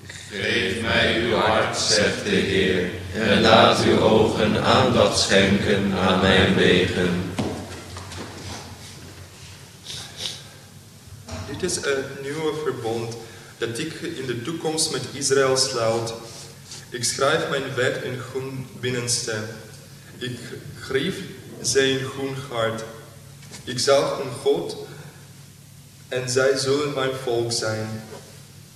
Geef mij uw hart, zegt de Heer, en laat uw ogen aandacht schenken aan mijn wegen. Dit is het nieuwe verbond dat ik in de toekomst met Israël sluit. Ik schrijf mijn wet in hun binnenste. Ik schreef ze in hun hart. Ik zal hun God en zij zullen mijn volk zijn.